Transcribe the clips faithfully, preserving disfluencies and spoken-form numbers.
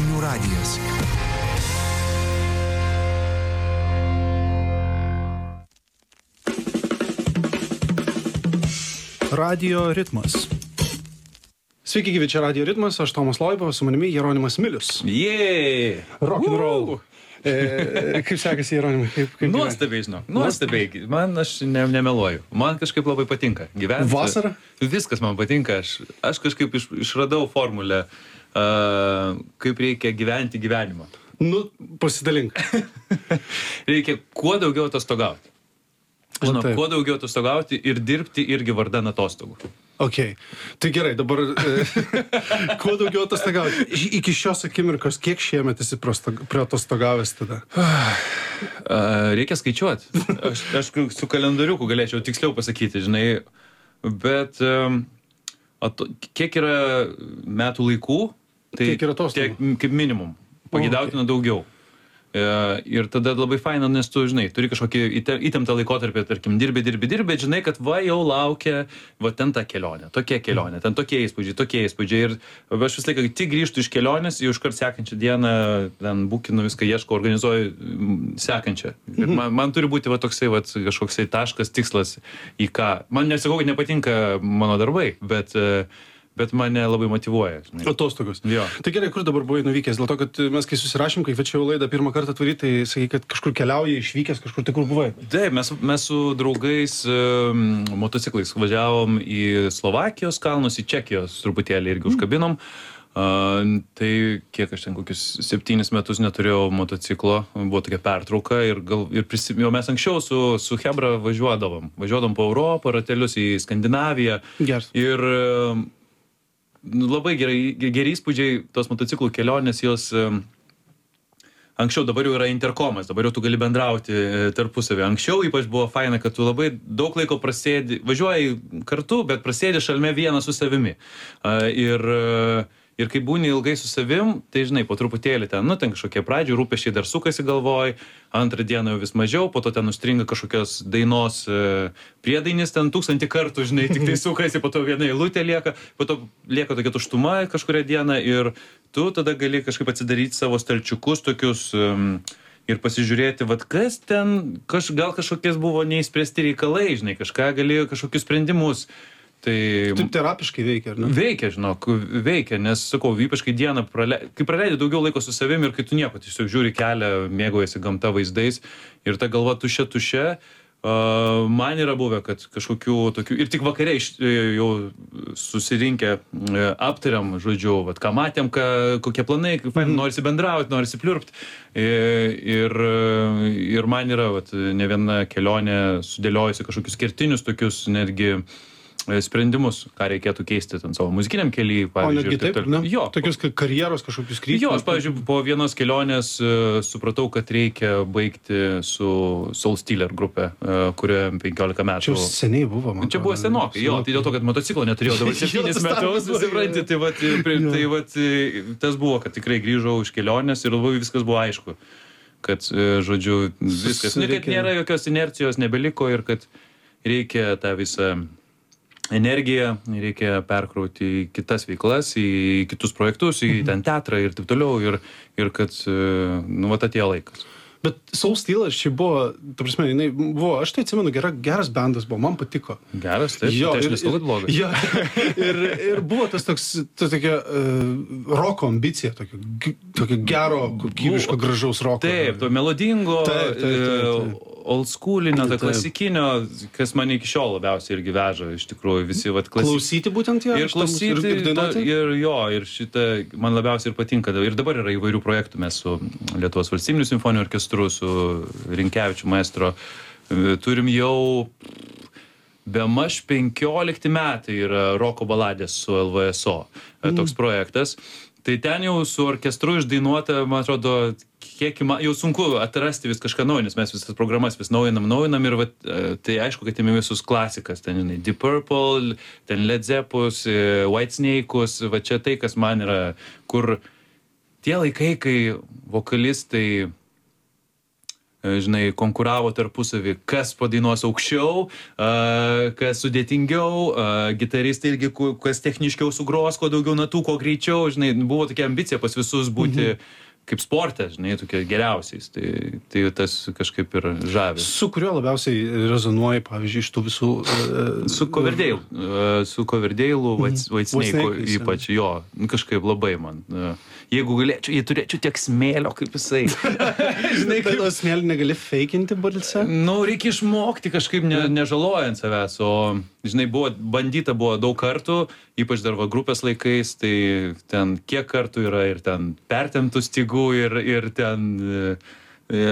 Žinių radijas. Radio ritmas. Sveiki, gyvi, čia Radio ritmas, aš Tomas Loiba, su manimi Jeronimas Milius. Jėj! Rock'n'roll. E, kaip sekasi, Jeronimai? Kaip, kaip nuostabiai, žinok, nuostabiai. Man, aš ne, nemeluoju. Man kažkaip labai patinka gyventi. Vasara? Viskas man patinka. Aš, aš kažkaip iš, išradau formulę, uh, kaip reikia gyventi gyvenimą. Nu, pasidalink. Reikia kuo daugiau atostogauti. Žinok, kuo daugiau atostogauti ir dirbti irgi vardan atostogų. Ok, tai gerai, dabar e, kuo daugiau atostogauti. Iki šios akimirkos, kiek šiemet esi prie atostogavęs tada? Reikia skaičiuoti. Aš, aš su kalendoriuku galėčiau tiksliau pasakyti, žinai, bet um, ato, kiek yra metų laikų, tai kiek yra atostogų? Tiek kaip minimum. Pageidautina okay. daugiau. Ir tada labai faina, nes tu, žinai, turi kažkokį įtemptą laikotarpį, tarkim, dirbi, dirbi, dirbi, bet žinai, kad va jau laukia, va ten ta kelionė, tokia kelionė, ten tokie įspūdžiai, tokie įspūdžiai. Ir aš vis laiką tik grįžtu iš kelionės, jau iškart sekančią dieną, ten bukinu viską, ieško, organizuoju sekančią. Ir man, man turi būti va toksai, va kažkoksai taškas, tikslas į ką. Man nesakau, kad nepatinka mano darbai, bet... bet mane labai motyvuoja. Žinai. Atostogos. Jo. Tai gerai, kur dabar buvai nuvykęs? Dėl to, kad mes kai susirašym, kai kviečiau laidą pirmą kartą atvaryti, tai sakai, kad kažkur keliauji, išvykęs, kažkur tai kur buvai? Taip, mes, mes su draugais um, motociklais važiavom į Slovakijos kalnus, į Čekijos truputėlį irgi užkabinom. Uh, tai kiek aš ten kokius septynis metus neturėjau motociklo, buvo tokia pertrauka ir, gal, ir prisim, jau mes anksčiau su, su Hebra važiuodavom. Važiuodavom po Europą, ratelius į Skandinaviją. Geras. Ir uh, labai gerai, geri įspūdžiai, tos motociklų kelionės, jos um, anksčiau dabar jau yra interkomas, dabar jau tu gali bendrauti tarpusavį. Anksčiau ypač buvo faina, kad tu labai daug laiko prasėdi, važiuoji kartu, bet prasėdi šalme vieną su savimi. Uh, ir, uh, ir kai būni ilgai su savim, tai žinai, po truputėlį ten, nu, ten kažkokie pradžių rūpesčiai dar sukasi galvoj, antrą dieną jau vis mažiau, po to ten užstringa kažkokios dainos uh, priedainis, ten tūkstantį kartų, žinai, tik tai sukasi, po to viena eilutė lieka, po to lieka tokia tuštuma kažkuria diena ir tu tada gali kažkaip atsidaryti savo stalčiukus tokius um, ir pasižiūrėti, vat kas ten, kaž, gal kažkokies buvo neįspręsti reikalai, žinai, kažką gali, kažkokius sprendimus. Tai taip terapiškai veikia, ar ne? Veikia, žinok, veikia, nes, sakau, ypač kai dieną, prale... kai praleidi daugiau laiko su savimi ir kai tu nieko, tiesiog žiūri kelią, mėgaujasi gamta vaizdais ir ta galva tuščia, tuščia, uh, man yra buvę, kad kažkokių tokių, ir tik vakare iš, jau susirinkę uh, aptariam, žodžiu, vat, ką matėm, ką, kokie planai, kaip mm. norisi bendrauti, norisi pliurpti ir, ir man yra vat, ne viena kelionė sudėliojusi kažkokius kertinius tokius netgi sprendimus, ką reikėtų keisti ten savo muzikiniam kelyje, pavyzdžiui. O netgi taip, taip ne? Jo. Tokius karjeros kažkokius kryptis. Jo, aš, pavyzdžiui, po vienos kelionės uh, supratau, kad reikia baigti su Soul Stealer grupė, uh, kurioje penkiolika metų. Čia jau seniai buvo, man. Čia buvo senokai, jo, tai dėl to, kad motociklo neturėjau, dabar septynis metus, supranti, tai, vat, tai vat, tas buvo, kad tikrai grįžau iš kelionės ir labai viskas buvo aišku, kad, žodžiu, viskas, ne, kad nėra jokios inercijos, nebeliko ir kad reikia tą visą energiją, reikia perkrauti į kitas veiklas, į kitus projektus, į ten teatrą ir taip toliau, ir, ir kad, nu, vat atėjo laikas. Bet Soul Stealer čia buvo, ta prasme, jinai buvo, aš tai atsimenu, gera, geras bandas buvo, man patiko. Geras, taip, jo, tai aš nesakau, kad blogas. Jo, ir, ir buvo tas toks, ta tokia uh, roko ambicija, tokio, tokio gero, kokybiško, gražaus roko. Taip, to melodingo, taip, taip, taip, taip. Old schoolinio, to klasikinio, kas mane iki šiol labiausiai irgi veža, iš tikrųjų, visi vat klasik... Klausyti būtent ją? Ir klausyti, ir, ir, dainuoti? Ir jo, ir šitą man labiausiai ir patinka. Ir dabar yra įvairių projektų, mes su Lietuvos valstybiniu simfoniniu orkestru, su Rinkevičiu maestro, turim jau bemaž penkiolikti metai yra roko baladės su L V S O, mm. toks projektas. Tai ten jau su orkestru išdainuota, man atrodo, kiek įma... jau sunku atrasti vis kažką naujo, nes mes visas programas vis naujinam, naujinam ir vat, tai aišku, kad ėmė visus klasikas, ten žinai, Deep Purple, ten Led Zeppus, White Snake'us, va čia tai, kas man yra, kur tie laikai, kai vokalistai žinai, konkuravo tarpusavį, kas padainuos aukščiau, kas sudėtingiau, gitaristai irgi, kas techniškiau sugros, kuo daugiau natų, kuo greičiau, žinai, buvo tokia ambicija pas visus būti mhm. kaip sporte, žinai, tokie geriausiais. Tai, tai tas kažkaip ir žavi. Su kuriuo labiausiai rezonuoji, pavyzdžiui, iš tų visų... Uh, su Coverdale. Uh, su Coverdale, Whitesnake ypač, jo, kažkaip labai man. Uh, jeigu galėčiau, jei turėčiau tiek smėlio, kaip jisai. Žinai, kaip to smėlį negali feikinti balse? Nu, reikia išmokti kažkaip ne, nežalojant savęs, o, žinai, buvo, bandyta buvo daug kartų, ypač dar va grupės laikais, tai ten kiek kartų yra ir ten pertemptų stygų ir, ir ten e, e,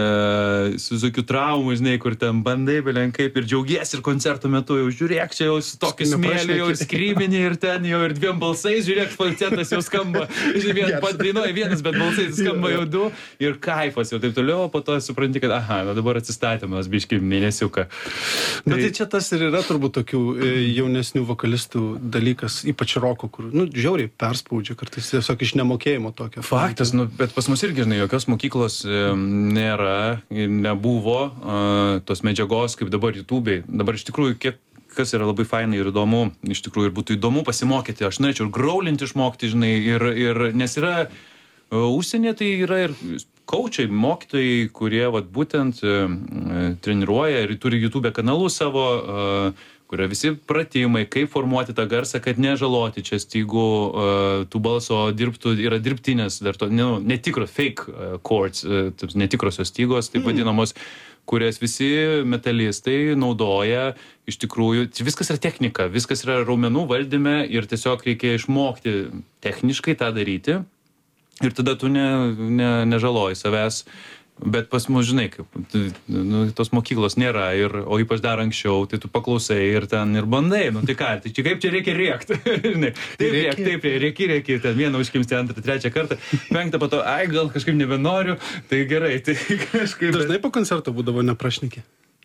su visokių traumų, žinai, kur ten bandai belenkaip ir džiaugiesi ir koncerto metu jau žiūrėk, čia jau su tokiu smėliu jau ir skrybinį ir ten jau ir dviem balsais, žiūrėk, falcetas jau skamba, žinai, vien, pat dainuoja vienas, bet balsais skamba jau du ir kaifas jau taip toliau, po to supranti, kad aha, na dabar atsistatymas, biškai mėnesiuką. Bet tai čia tas ir yra turbūt tokių jaunesnių vokalistų dalykas, ypač roko, kur, nu, žiauriai perspaudžia kartais, tiesiog iš nemokėjimo tokio. Faktas, nu, bet pas mus irgi, žinai, jokios mokyklos e, nėra, nebuvo uh, tos medžiagos, kaip dabar YouTube'ai. Dabar iš tikrųjų, kiek, kas yra labai fainai ir įdomu, iš tikrųjų ir būtų įdomu pasimokyti. Aš norėčiau ir graulinti išmokti, žinai, ir, ir nes yra uh, užsienyje, tai yra ir kaučiai, mokytojai, kurie vat, būtent uh, treniruoja ir turi YouTube kanalus savo, uh, kurie visi pratimai, kaip formuoti tą garsą, kad nežaloti čia stygų, uh, tų balso dirbtų, yra dirbtinės, dar to, ne, netikro fake uh, chords, uh, netikrosios stygos, taip vadinamos, kurias visi metalistai naudoja, iš tikrųjų, viskas yra technika, viskas yra raumenų valdyme ir tiesiog reikia išmokti techniškai tą daryti ir tada tu ne, ne, nežaloji savęs. Bet pas mus, žinai, kaip, nu, tos mokyklos nėra, ir, o ypač dar anksčiau, tai tu paklausai ir ten ir bandai, nu tai ką, tai čia kaip čia reikia rėkti, žinai, taip rėk, taip rėki, rėki, ten vieną užkimsti antrą, trečią kartą, penktą po to, ai, gal kažkaip nebenoriu, tai gerai, tai kažkaip... Dažnai po koncerto būdavo neprašnekė?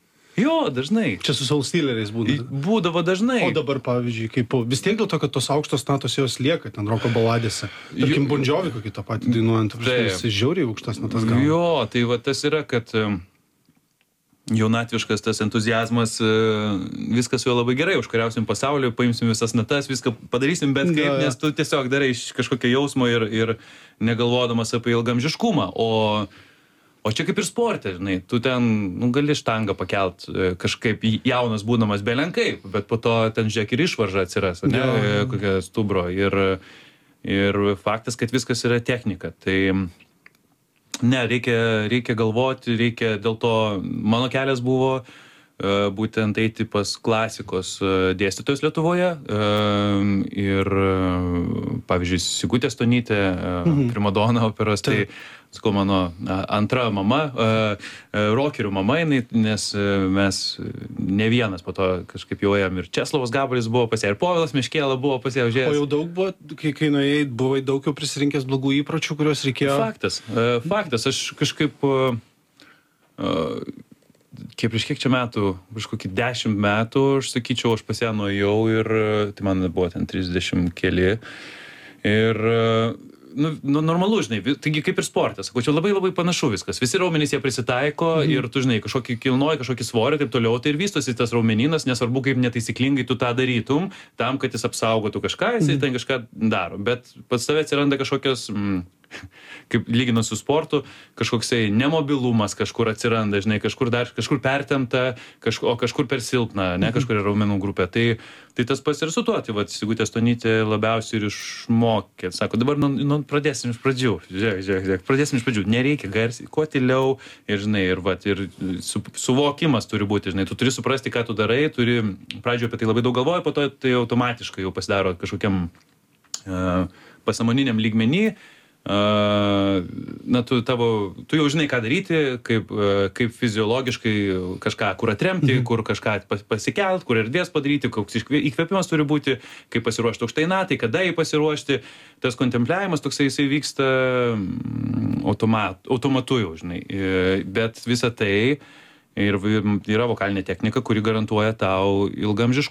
Jo, dažnai. Čia su Soul Stealeriais būdavo? Būdavo dažnai. O dabar, pavyzdžiui, kaip, vis tiek dėl to, kad tos aukštos natos jos lieka, ten roko baladėse. Tarkim, Bon Jovi kokį tą patį dainuojant, jis žiauriai aukštas natas gauna. Jo, tai va tas yra, kad jaunatviškas tas entuzijazmas, viskas su juo labai gerai, užkariausim pasaulį, paimsim visas natas, viską padarysim, bet kaip, nes tu tiesiog darai iš kažkokio jausmo ir, ir negalvodamas apie ilgamžiškumą. O O čia kaip ir sporte, žinai, tu ten nu, gali štangą pakelt kažkaip jaunas būdamas belenkai, bet po to ten žiūrėk ir išvarža atsiras, ne, ja. Kokia stubro. Ir, ir faktas, kad viskas yra technika. Tai ne, reikia, reikia galvoti, reikia, dėl to mano kelias buvo būtent eiti pas klasikos dėstytojus Lietuvoje ir, pavyzdžiui, Sigutė Stonytė, mhm. primadona operos, tai, sakau, mano antra mama, rokerių mama, nes mes ne vienas po to kažkaip jau ėjom ir Česlovas Gabalis buvo pas ją, ir Povilas Meškėla buvo pas ją užėjęs. O jau daug buvo, kai, kai nuėjai, buvai daug jau prisirinkęs blogų įpročių, kuriuos reikėjo? Faktas, faktas, aš kažkaip... Kiek prieš kiek čia metų, prieš kokį dešimt metų, aš sakyčiau, aš pas ją nuėjau ir tai man buvo ten trisdešimt keli. Ir, nu, nu, normalu, žinai, taigi kaip ir sportas, sakau, čia labai labai panašu viskas. Visi raumenys jie prisitaiko mm. ir tu, žinai, kažkokį kilnoji, kažkokį svorį, taip toliau, tai ir vystosi tas raumeninas, nesvarbu, kaip netaisyklingai tu tą darytum, tam, kad jis apsaugotų kažką, jisai mm. ten kažką daro. Bet pas tave atsiranda kažkokios... Mm, kaip lyginant su sportu, kažkoksai nemobilumas kažkur atsiranda, žinai, kažkur dar, kažkur pertempta, kažkur, o kažkur per silpna, ne, kažkur yra raumenų grupė. Tai, tai tas pats ir su tuo, tai va, Sigutė Stonytė labiausiai ir išmokė. Sako, dabar nu, nu, pradėsim iš pradžių, žiūrėk, žiūrėk, žiūrėk, pradėsim iš pradžių, nereikia garsiai, kuo tyliau, ir, žinai, ir, va, ir su, suvokimas turi būti, žinai, tu turi suprasti, ką tu darai, turi pradžioje apie tai labai daug galvoji, po to tai automatiškai jau pasidaro kažkokiam uh, pasąmoniniam lygmenį. Uh, na, tu, tavo, tu jau žinai, ką daryti, kaip, uh, kaip fiziologiškai kažką, kur atremti, mhm. kur kažką pasikelt, kur erdvės padaryti, koks įkvėpimas turi būti, kaip pasiruošti aukštai natai, kada jį pasiruošti. Tas kontempliavimas toksai jisai vyksta automat, automatu jau, žinai. Bet visa tai ir yra vokalinė technika, kuri garantuoja tau ilgamžiškumą.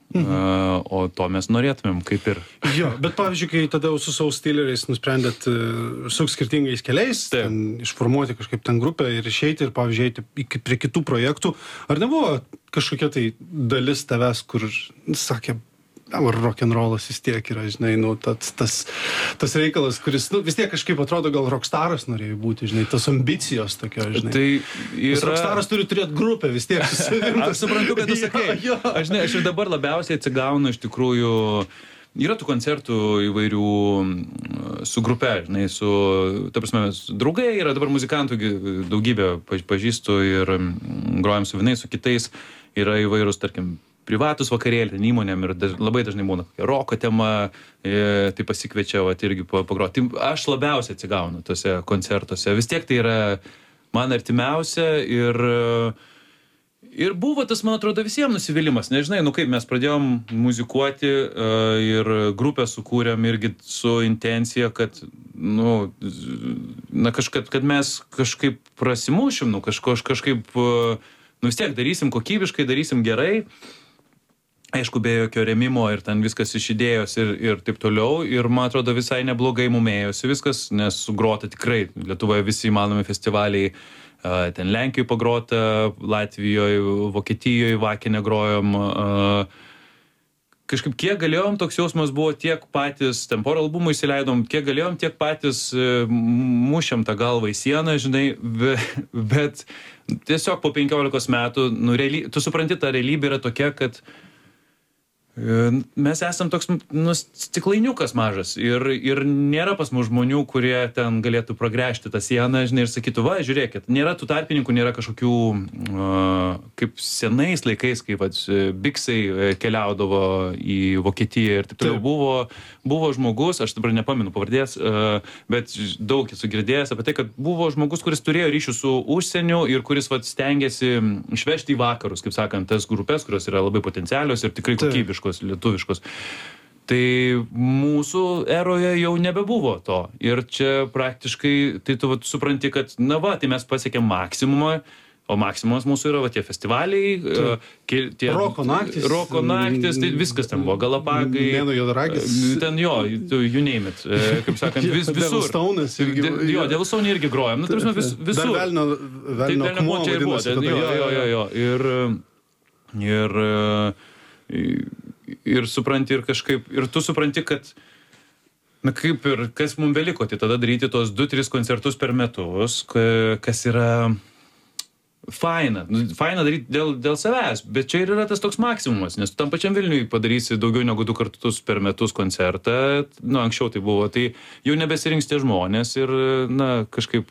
Mhm. Uh, o to mes norėtumėm, kaip ir. Jo, bet pavyzdžiui, kai tada jau su savo styleriais nusprendėt uh, su skirtingais keliais, ten, išformuoti kažkaip ten grupę ir išeiti ir, pavyzdžiui, eiti prie kitų projektų, ar nebuvo kažkokia tai dalis tavęs, kur sakė, rock'n'rollas vis tiek yra, žinai, nu, tas, tas, tas reikalas, kuris, nu, vis tiek kažkaip atrodo, gal rockstaras norėjo būti, žinai, tos ambicijos tokio, žinai. Tai yra... Nes rockstaras turi turėti grupę vis tiek. Aš suprantu, kad tu sakai. Jo, jo. Aš, ne, aš ir dabar labiausiai atsigaunu iš tikrųjų. Yra tų koncertų įvairių su grupe, žinai, su, ta prasme, draugai, yra dabar muzikantų daugybė pažįstu ir grojam su vienais, su kitais. Yra įvairūs, tarkim, privatus vakarėlį, ten įmonėm ir daž, labai dažnai būna kokia roko tema, e, tai pasikviečia, vat, irgi pagroti. Aš labiausiai atsigaunu tose koncertuose. Vis tiek tai yra man artimiausia ir, ir buvo tas, man atrodo, visiems nusivylimas. Nežinai, nu kaip mes pradėjom muzikuoti e, ir grupę sukūrėm irgi su intencija, kad, nu, na, kažkaip, kad mes kažkaip prasimušim, nu, kažko, kažkaip, nu, vis tiek darysim kokybiškai, darysim gerai. Aišku, be jokio remimo ir ten viskas iš idėjos ir, ir taip toliau. Ir, man atrodo, visai neblogai mumėjosi viskas, nes sugrota tikrai. Lietuvoje visi įmanomi festivaliai, ten Lenkijoje pagrota, Latvijoje, Vokietijoje Vakinę grojom. Kažkaip kiek galėjom, toks jausmas buvo tiek patys, ten porą albumų įsileidom, kiek galėjom, tiek patys mušėm tą galvą į sieną, žinai, bet tiesiog po penkiolikos metų, nu, reali, tu supranti, ta realybė yra tokia, kad mes esam toks, nu, stiklainiukas mažas ir, ir nėra pas mus žmonių, kurie ten galėtų pragręžti tą sieną, žinai, ir sakytų, va, žiūrėkit, nėra tų tarpininkų, nėra kažkokių, uh, kaip senais laikais, kaip vat, biksai keliaudavo į Vokietiją ir taip toliau. Buvo, buvo žmogus, aš dabar nepamenu pavardės, uh, bet daug esu girdėjęs apie tai, kad buvo žmogus, kuris turėjo ryšių su užsieniu ir kuris vat, stengiasi išvežti į vakarus, kaip sakant, tas grupės, kurios yra labai potencialios ir tikrai kokybiškos. Lietuviškos. Tai mūsų eroje jau nebebuvo to. Ir čia praktiškai, tai tu vat, supranti, kad, na va, tai mes pasiekėm maksimumą, o maksimumas mūsų yra va, tie festivaliai, tie, tie roko naktis, roko naktis, tai viskas ten buvo, Galapagai, Mėnuo juodaragis, ten jo, you name it, kaip sakant, vis, visur. Devilstaunas irgi. Jo, Devilstone irgi grojam, nu, tarsi vis, visur. Dar velnio, velnio tai kumo vadinasi. Jo, jo, jo, jo. Ir, ir, ir ir supranti ir kažkaip, ir tu supranti, kad, na kaip ir, kas mums beliko, tai tada daryti tos du tris koncertus per metus, kas yra faina, faina daryti dėl, dėl savęs, bet čia ir yra tas toks maksimumas, nes tu tam pačiam Vilniui padarysi daugiau negu du kartus per metus koncertą, nu, anksčiau tai buvo, tai jau nebesirinks tie žmonės ir, na, kažkaip,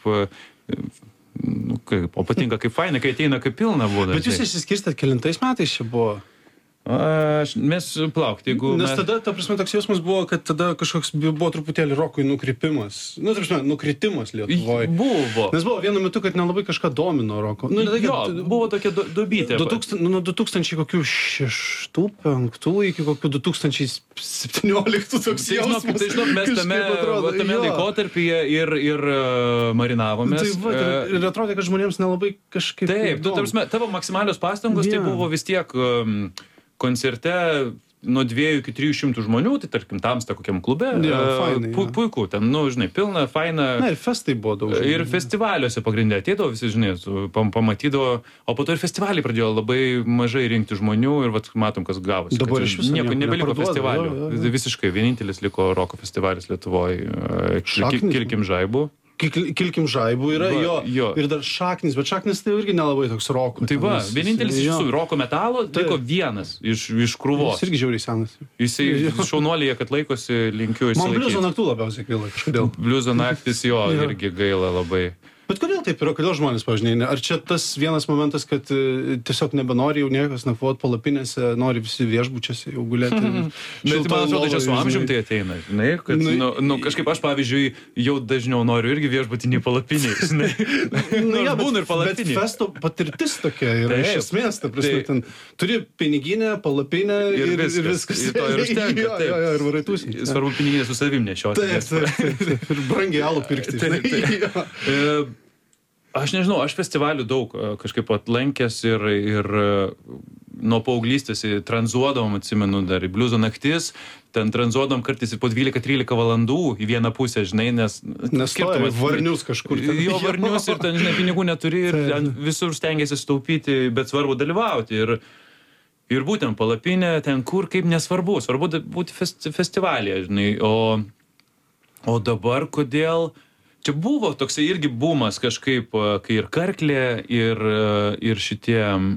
nu, kaip, o patinka kaip faina, kai ateina kaip pilna būna. Bet jūs išsiskirstėt kelintais metais čia buvo? Aš, mes plaukti, jeigu... Nes mes... tada, ta prasme, toks jausmas buvo, kad tada kažkoks buvo truputėlį rokui nukrypimas. Nu, ta prasme, nukritimas Lietuvoje. Buvo. Nes buvo vienu metu, kad nelabai kažką domino roko. Nu, tai, jo, kad, buvo tokia du, dubytė. du tūkstančiai, nuo du tūkstančiai kokių šeštų, penktų iki kokių du tūkstančiai septynioliktų toks tai, jausmas. Tai, žinok, mes tame, atrodo, tame laikotarpyje ir, ir uh, marinavomės. Tai va, ir, ir atrodė, kad žmonėms nelabai kažkaip... Taip, tu, tarpsme, tavo maksimalios pastangos, yeah. Tai buvo vis tiek... Um, koncerte nuo dviejų iki trijų šimtų žmonių, tai tarkim Tamsta kokiam klube, ja, fainai, pu, puiku, ten, nu, žinai, pilna, faina. Na, ir festai buvo daug. Žinai. Ir festivaliuose pagrindė ateidavo, visi, žinai, pam, pamatydavo, o po to ir festivaliai pradėjo labai mažai rinkti žmonių ir vat, matom, kas gavosi. Dabar iš viso nieko nebeliko festivalių. Jo, jo, jo. Visiškai vienintelis liko roko festivalis Lietuvoje, Kilkim žaibų. Kilkim žaibų yra, va, jo, jo, ir dar šaknis, bet šaknis tai irgi nelabai toks roko. Tai va, vienintelis iš visų roko metalo liko vienas iš, iš krūvos. Jis irgi žiauriai senas. Jisai šaunuolyje, kad laikosi, linkiu išsilaikyti. Man bliuzo naktų labiausiai gaila kažkodėl. Bliuzo naktis jo, irgi gaila labai. Bet kodėl taip yra, kodėl žmonės, pažinai, ar čia tas vienas momentas, kad e, tiesiog nebenori jau niekas nakvot palapinėse, nori visi viešbučiuose jau gulėti. Mhm. Bet man atrodo, čia su amžium tai ateina, žinai, kad, nu, nu, nu, kažkaip aš, pavyzdžiui, jau dažniau noriu irgi viešbutinį palapinį, žinai. Nu, ja, būna ir palapinį. Bet festo patirtis tokia yra, iš esmės, ta prasme, ten turi piniginę, palapinę ir, ir viskas. Ir viskas. Ir to ir užtenka, jo, jo, jo, ir varaitus. Svarbu piniginę su savim nešioti. Taip, taip, taip, taip. Ir brangiai alų pirkti. Taip, taip. Aš nežinau, aš festivalių daug kažkaip atlankęs ir, ir nuo paauglystės tranzuodavom, atsimenu, dar į bliuzo naktis, ten tranzuodavom kartais po dvylika trylika valandų į vieną pusę, žinai, nes... Nes skirtumas, varnius kažkur. Ten, jo varnius ir ten, žinai, pinigų neturi ir visur stengiasi staupyti, bet svarbu dalyvauti. Ir, ir būtent palapinė, ten kur, kaip nesvarbu, svarbu būti festi festivalyje, žinai, o, o dabar kodėl... Čia buvo toksai irgi bumas kažkaip, kai ir Karklė, ir, ir šitie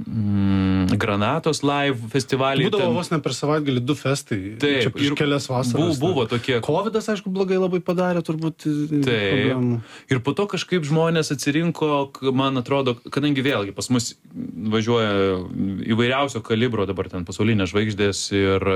mm, Granatos live festivaliai. Būdavo ten... vos ne per savaitgalį du festai. Taip, čia prieš kelias vasaras. Buvo, buvo tokie. Covidas, aišku, blogai labai padarė, turbūt. Taip. Problemų. Ir po to kažkaip žmonės atsirinko, man atrodo, kadangi vėlgi pas mus važiuoja įvairiausio kalibro dabar ten pasaulinės žvaigždės ir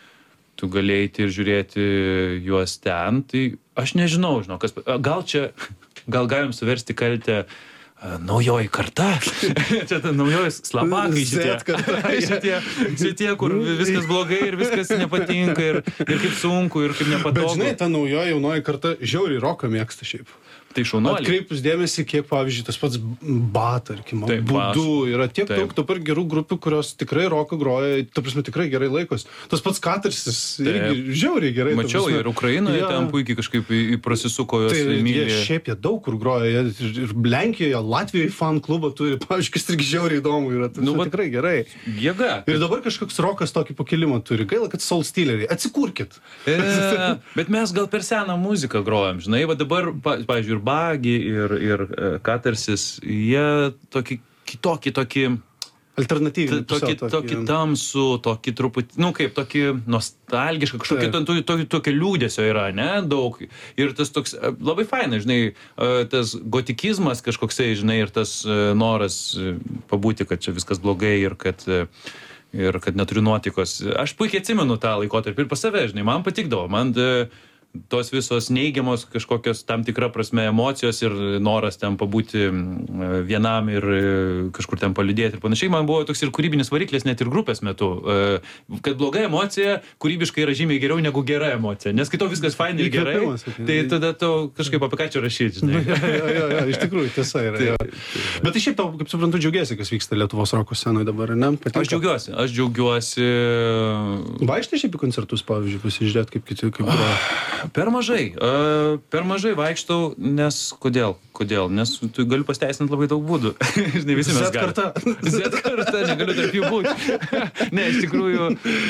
tu galėjai ir žiūrėti juos ten, tai aš nežinau, žinau, kas, gal čia, gal galim suversti kaltę uh, naujoji karta, čia ta naujoji slabakai šitie, šitie, šitie, kur viskas blogai ir viskas nepatinka ir, ir kaip sunku ir kaip nepatogu. Bet žinai, ta naujoji jaunoji karta žiauriai roką mėgsta šiaip. Tai šaunuoliai. Atkreipus dėmesį, kiek, pavyzdžiui, tas pats Ba, tarkim, Būdu, yra tiek taip. Daug dabar gerų grupių, kurios tikrai roką groja, ta prasme, tikrai gerai laikosi. Tas pats Katarsis irgi žiauriai gerai. Mačiau, ir Ukrainoje ja. Ten puikiai kažkaip prasisuko jos tai, mylė. Jie šiaip jie daug kur groja, ir, ir Lenkijoje, Latvijoje fan klubą turi, pavyzdžiui, kas irgi žiauriai įdomu yra, tai nu, va, tikrai gerai. Jėga. Ir dabar kažkoks rokas tokį pakilimą turi, gaila, kad Soul Stealeriai, atsikurkit. E, bet mes gal per seną muziką grojam, žinai, va dabar, pavyzdžiui, Bagi ir, ir Katarsis, jie tokį kitokį, tokį alternatyvį, tokį, tokį, tokį tamsų, tokį truputį, nu kaip, tokį nostalgišką, kažkokį tokį, tokį, tokį liūdesio yra, ne, daug. Ir tas toks, labai faina, žinai, tas gotikizmas kažkoksai, žinai, ir tas noras pabūti, kad čia viskas blogai ir kad... ir kad neturiu nuotaikos. Aš puikiai atsimenu tą laikotarpį ir pas save, žinai, man patikdavo, man tos visos neigiamos kažkokios tam tikra prasme emocijos ir noras ten pabūti vienam ir kažkur ten paliudėti ir panašiai, man buvo toks ir kūrybinis variklis net ir grupės metu, kad bloga emocija kūrybiškai yra žymiai geriau negu gera emocija, nes kai to viskas fainai ir gerai, tai tada tu kažkaip apie ką čia rašyti, žinai. Ja, ja, ja, ja, iš tikrųjų, tiesa yra. Ja. Bet tai šiaip tau, kaip suprantu, džiaugiasi, kas vyksta Lietuvos roko scenoje dabar, ne? Patinka? Aš džiaugiuosi, aš džiaugiuosi. Vaikštai šiaip į koncertus, pavyzdžiui, pasižiūrėti, kaip kiti, kaip yra. Per mažai, uh, per mažai vaikštau, nes kodėl, kodėl, nes tu galiu pasteisinti labai daug būdų. Žinai, visi mes galim. Z karta. Z karta, negaliu tarp jų būti. Ne, iš tikrųjų,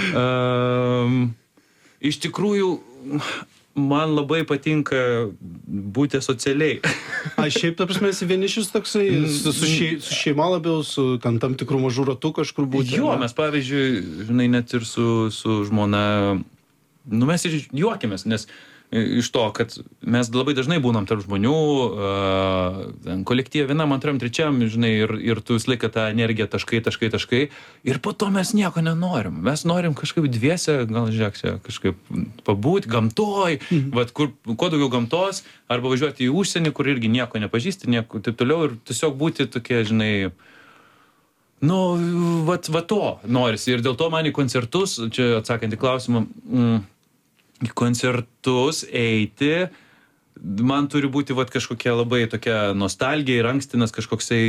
uh, iš tikrųjų, man labai patinka būti socialiai. A, šiaip, ta prasme, esi vienišis toksai, su, su, šei, su šeima labiau, su tam, tam tikrų mažų ratų kažkur būti? Jo, mes pavyzdžiui, žinai, net ir su, su žmona, nu mes ir juokėmės, nes iš to, kad mes labai dažnai būnam tarp žmonių, uh, kolektyve vienam, antram, trečiam, žinai, ir, ir tu visą laiką tą energiją taškai, taškai, taškai, ir po to mes nieko nenorim. Mes norim kažkaip dviese, gal žiūrėk, kažkaip pabūti gamtoj, mhm. vat, kur, kuo daugiau gamtos, arba važiuoti į užsienį, kur irgi nieko nepažįsti, nieko taip toliau, ir tiesiog būti tokie, žinai, nu, vat, vat to norisi. Ir dėl to man į koncertus, čia atsakant į klausimą, mm, į koncertus eiti, man turi būti vat, kažkokia labai tokia nostalgija ir ankstinas kažkoksai,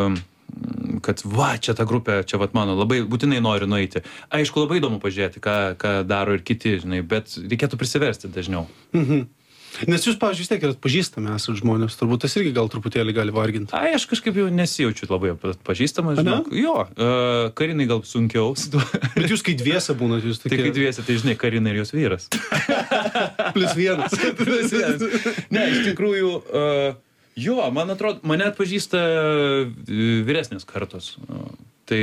kad va, čia ta grupė, čia vat mano, labai būtinai noriu nueiti. Aišku, labai įdomu pažiūrėti, ką, ką daro ir kiti, žinai, bet reikėtų prisiversti dažniau. Mhm. Nes jūs, pavyzdžiui, vis tiek ir atpažįstami esat žmonės, turbūt tas irgi gal truputėlį gali varginti. Ai, aš kažkaip jau nesijaučiu labai atpažįstamas, žinok. Jo, uh, Karinai gal sunkiau. Bet jūs kai dviese būnat, jūs tokie... Tai kai dviese, tai žinai, Karina ir jos vyras. Plius vienas. Plius vienas. Ne, iš tikrųjų, uh, jo, man atrodo, mane atpažįsta vyresnės kartos. Uh, tai...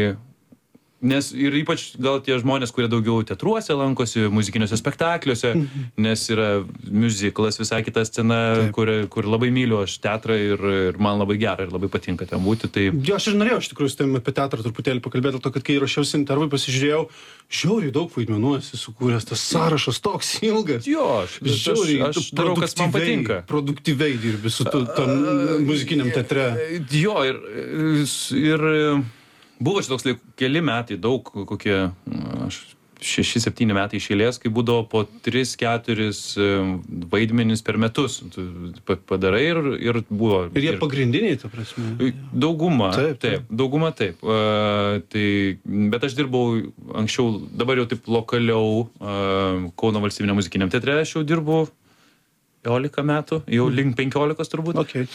Nes ir ypač gal tie žmonės, kurie daugiau teatruose lankosi, muzikiniuose spektakliuose, nes yra muziklas, visai kita scena, kur, kur labai myliu aš teatrą ir, ir man labai gera ir labai patinka ten būti. Tai... Jo, aš ir norėjau iš tikrųjų su tavimi apie teatrą truputėlį pakalbėti, to, kad kai ruošiausi intervui pasižiūrėjau, žiauriai daug vaidmenų esi sukūręs, tas sąrašas toks ilgas. Jo, aš, žiauriai, aš, aš darau, kas man patinka. Produktyviai dirbi su tu, tam muzikiniam teatre. Jo, ir... ir Buvo čia toks keli metai, daug, kokie, aš šeši septyni metai iš eilės, kai būdavo po tris keturis vaidmenis per metus. Tu padarai ir, ir buvo. Ir jie ir, pagrindiniai, ta prasme. Dauguma, taip, taip, taip dauguma taip. Uh, tai, bet aš dirbau anksčiau, dabar jau taip lokaliau uh, Kauno valstybiniam muzikiniam teatre, aš jau dirbu keliolika metų, jau link penkiolikos turbūt. Okay.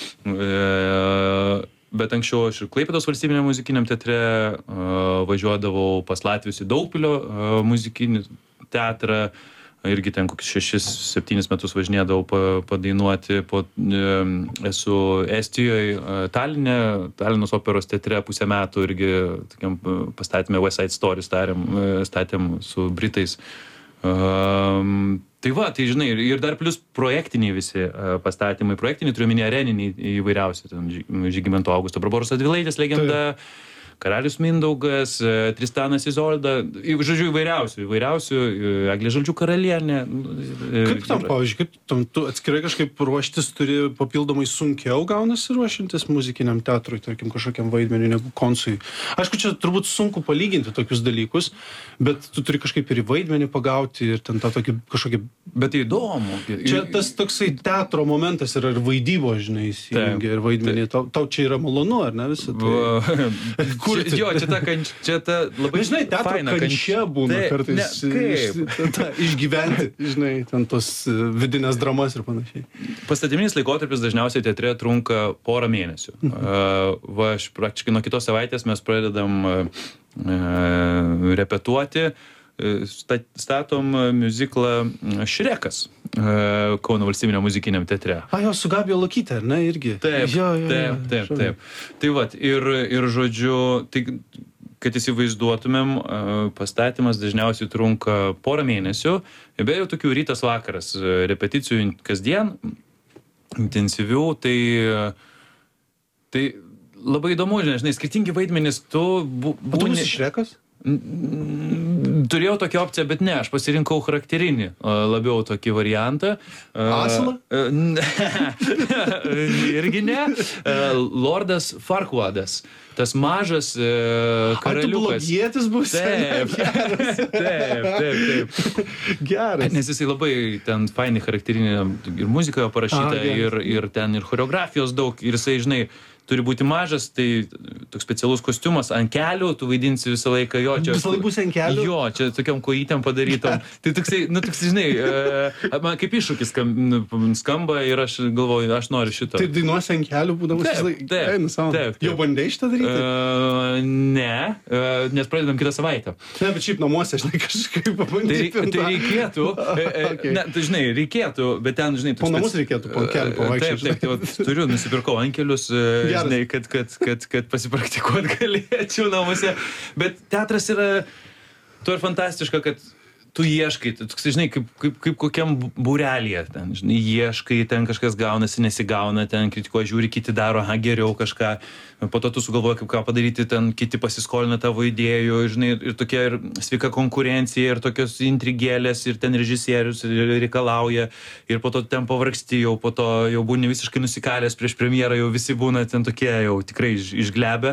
Uh, bet anksčiau aš ir Klaipėdos valstybiniam muzikiniam teatre uh, važiuodavau pas Latvijos į Daugpilio uh, muzikinį teatrą, irgi ten kokius šešis septynis metus važinėdavau pa, padainuoti, po, uh, esu Estijoje, uh, Taline, Talinos operos teatre pusę metų, irgi tokiam pastatėme West Side Story, statėm, statėm su Britais. Um, tai va, tai žinai, ir dar plus projektiniai visi uh, pastatymai, projektiniai, turiu minėti areniniai įvairiausi, ten Žygimanto Augusto Barboros Radvilaitės legenda, tai. Karalius Mindaugas, Tristanas Izolda, žodžiu, įvairiausių, įvairiausių, Eglė Žalčių karalienė. Kaip tam, pavyzdžiui, kaip tam, tu atskirai kažkaip ruoštis turi papildomai sunkiau gaunasi ruošintis muzikiniam teatrui, tarkim, kažkokiam vaidmeniui negu Koncui? Aišku, čia turbūt sunku palyginti tokius dalykus, bet tu turi kažkaip ir į vaidmenį pagauti ir ten tą tokį kažkokį... Bet tai įdomu. Čia tas toksai teatro momentas yra ir vaidybo, žinai, įsijungia ir vaidmenį. Tau, tau čia yra malonu, ar ne visą tai? Čia, jo, čia ta, kanč, čia ta labai žinai, faina kančia būna tai, kartais ne, iš, ta, išgyventi, žinai, ten tos vidinės dramas ir panašiai. Pastatyminis laikotarpis dažniausiai teatre trunka porą mėnesių. Mhm. Uh, va, aš praktiškai nuo kitos savaitės mes pradedam uh, repetuoti, uh, statom miuziklą Šrekas uh, Kauno valstybiniam muzikiniam teatre. A, jo, su Gabija Lukyte, ar ne, irgi? Taip, jo, jo, taip, taip, taip. Tai vat, ir, ir žodžiu, tai, kad įsivaizduotumėm, pastatymas dažniausiai trunka porą mėnesių, be jau tokių rytas vakaras, repeticijų kasdien, intensyvių, tai, tai labai įdomu, žinai, skirtingi vaidmenys, tu bū, būni... O tu būsi Šrekas? Turėjau tokią opciją, bet ne, aš pasirinkau charakterinį labiau tokį variantą. Asilą? Irgi ne. Lordas Farquadas. Tas mažas karaliukas. Ar tu blogietis bus? Taip, taip, taip, taip. Geras. Nes jisai labai ten fainai charakterinė ir muzikoje parašyta, A, ir, ir ten ir choreografijos daug, ir jisai, žinai, turi būti mažas, tai toks specialus kostiumas ant kelių, tu vaidinsi visą laiką jo čia. Visą laiką bus ant kelių? Jo, čia tokiam kojytėm padarytom. Tai toksai, nu toksai, žinai, uh, man kaip iššūkis skamba ir aš galvoju, aš noriu šito. Tai dainuosi ant kelių, būdamas visą laiką? Taip, taip, taip, taip. Jau bandėjai šitą daryti? Uh, ne, uh, nes pradedam kitą savaitę. Ne, bet šiaip namuose, žinai, kažkaip pabandyti. Tai, tai reikėtų, okay. ne, tai žinai, reikėtų, bet ten, žinai... Po namus reikėtų, po kelių pavaikščioti. Taip, taip, taip, turiu, nusipirkau ankelius, žinai, kad, kad, kad, kad pasipraktikuot galėčiau namuose. Bet teatras yra, tu ir fantastiška, kad tu ieškai, tu, žinai, kaip, kaip, kaip kokiam būrelyje, ten, žinai, ieškai, ten kažkas gaunasi, nesigauna, ten kritikuoja, žiūri, kiti daro, aha, geriau kažką, po to tu sugalvoji, kaip ką padaryti, ten kiti pasiskolina tavo idėjų, žinai, ir tokia ir sveika konkurencija, ir tokios intrigėlės, ir ten režisierius reikalauja, ir po to ten pavargsti, jau po to jau būni visiškai nusikalęs prieš premjerą, jau visi būna ten tokie jau tikrai išglebę,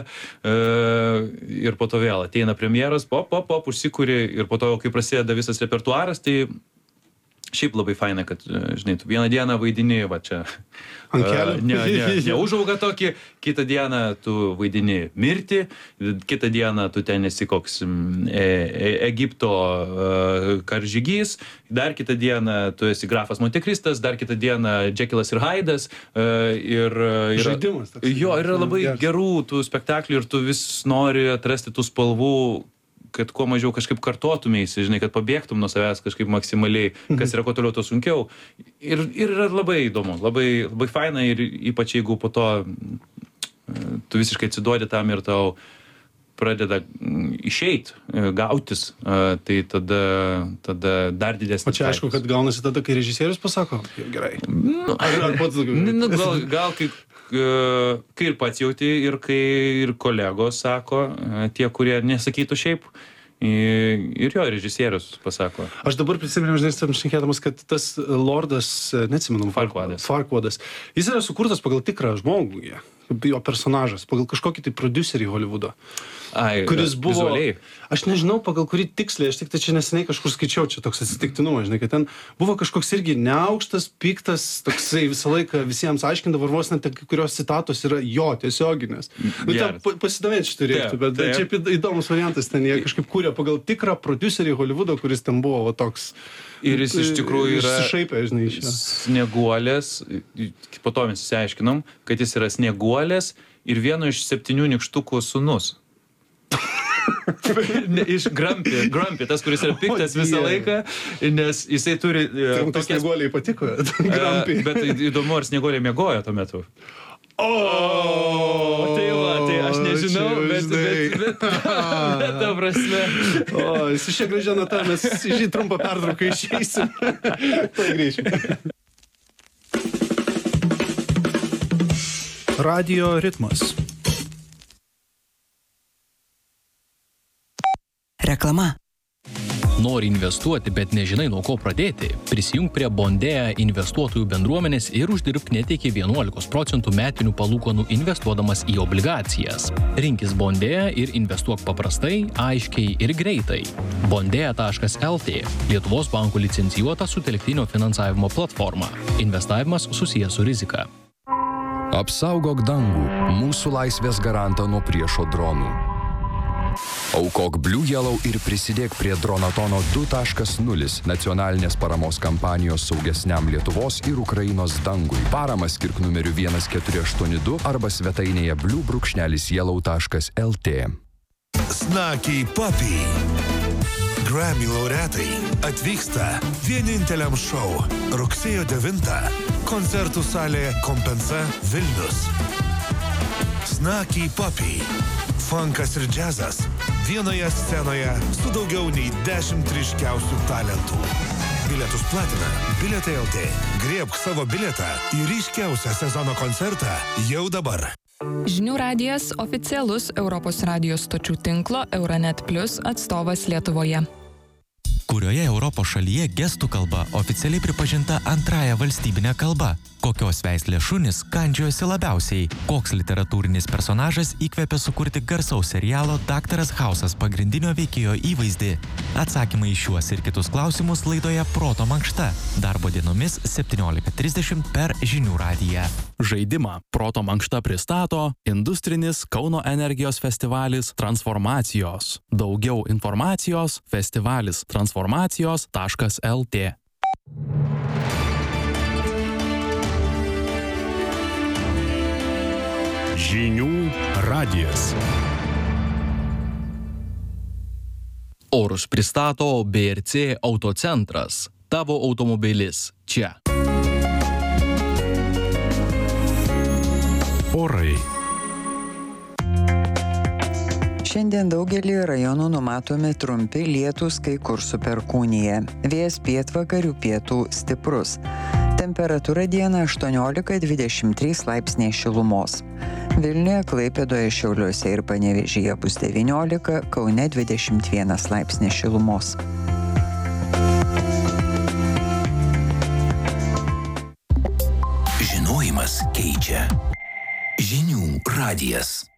ir po to vėl ateina premjeras, pop, pop, pop, užsikuri, ir po to, kai prasideda visas repertuaras, tai šiaip labai faina, kad, žinai, tu vieną dieną vaidini, va čia, ant kelių, uh, ne, ne, neužauga tokį, kitą dieną tu vaidini mirtį, kitą dieną tu ten esi koks e, e, Egipto uh, karžygys, dar kitą dieną tu esi grafas Montekristas, dar kitą dieną Džekilas ir Haidas. Uh, ir, yra, žaidimas. Toks, jo, yra labai geras. Gerų tų spektaklių ir tu vis nori atrasti tų spalvų, kad kuo mažiau kažkaip kartotumėsi, žinai, kad pabėgtum nuo savęs kažkaip maksimaliai, kas yra kuo toliau, to sunkiau. Ir, ir yra labai įdomu, labai, labai faina, ir ypač jeigu po to tu visiškai atsiduodi tam ir tau pradeda išeit, gautis, tai tada, tada dar didesnis. O čia aišku, kad gaunasi tada, kai režisierius pasako, gerai. Nu, ar, ar pats daugiau? Nu, gal, gal kai, kai ir pats jauti, ir kai ir kolegos sako, tie, kurie nesakytų šiaip, ir jo, režisierius pasako. Aš dabar prisimenu, žinai, tam šnekėdamas, kad tas lordas, neatsimenu, Farquadas. Farquadas, jis yra sukurtas pagal tikrą žmogų, jie. jo personažas, pagal kažkokį tai prodiuserį Hollywoodo. Ai, kuris buvo, vizualiai. aš nežinau pagal kurį tiksliai, aš tik tai čia neseniai kažkur skaičiau, čia toks atsitiktinumas, žinai, kad ten buvo kažkoks irgi neaukštas, piktas, toksai visą laiką visiems aiškindavo, ir vos net kai kurios citatos yra jo tiesioginės. Nu, ten pasidomėti šitų reiktų, bet taip. Čia įdomus variantas, ten jie kažkaip kūrė pagal tikrą prodiuserį Hollywoodo, kuris ten buvo va, toks. Ir jis iš tikrųjų yra šaipė, žinai, iš Snieguolės, po to mes įsiaiškinom, kad jis yra Snieguolės ir vieno iš septynių nykštukų sūnus. Iš Grumpy, Grumpy, tas, kuris yra piktas visą laiką, nes jisai turi... Tam tas Snieguoliai patiko, Grumpy. Bet įdomu, ar Snieguoliai miegojo tuo metu. O, tai va, tai aš nežinau, bet, bet, bet, bet ta prasme. O, su šia gražia nata mes šį trumpą pertrauką išeisim. Tai grįžim. Radio ritmas. Reklama. Nori investuoti, bet nežinai nuo ko pradėti? Prisijunk prie Bondėja investuotojų bendruomenės ir uždirbk net iki vienuolikos procentų metinių palūkanų investuodamas į obligacijas. Rinkis Bondėja ir investuok paprastai, aiškiai ir greitai. Bondėja taškas el tė – Lietuvos bankų licencijuota sutelktinio finansavimo platforma. Investavimas susijęs su rizika. Apsaugok dangų, mūsų laisvės garantą nuo priešo dronų. Aukok Blue Yellow ir prisidėk prie Dronatono du taškas nulis nacionalinės paramos kampanijos saugesniam Lietuvos ir Ukrainos dangui. Paramą skirk numeriu vienas keturi aštuoni du arba svetainėje blue brūkšnelis yellow taškas el tė. Snaky Puppy. Grammy laureatai atvyksta vieninteliam šou rugsėjo devintą koncertų salė Kompensa Vilnius. Snaky Puppy. Funkas ir džiazas vienoje scenoje su daugiau nei dešimt ryškiausių talentų. Bilietus platina Bilietai el tė. Griebk savo bilietą į ryškiausią sezono koncertą jau dabar. Žinių radijas oficialus Europos radijos stočių tinklo Euronet Plus atstovas Lietuvoje. Kurioje Europos šalyje gestų kalba oficialiai pripažinta antrąja valstybinė kalba? Kokios veislės šunys kandžiojosi labiausiai? Koks literatūrinis personažas įkvėpė sukurti garsaus serialo Daktaras Hausas pagrindinio veikėjo įvaizdį? Atsakymai į šiuos ir kitus klausimus laidoje Proto mankšta. Darbo dienomis septyniolika trisdešimt per Žinių radiją. Žaidimą Proto mankšta pristato industrinis Kauno energijos festivalis Transformacijos. Daugiau informacijos festivalis transformacijos taškas el tė. Žinių radijas. Orus pristato B R C Autocentras. Tavo automobilis čia. Orai. Šiandien daugelį rajonų numatomi trumpi lietūs, kai kur su perkūnija. Vėjas pietvakarių pietų stiprus. Temperatūra dieną aštuoniolika dvidešimt trys laipsniai šilumos. Vilniuje, Klaipėdoje, Šiauliuose ir Panevėžyje bus devyniolika, Kaune dvidešimt vienas laipsnis šilumos. Žinojimas keičia. Žinių radijas.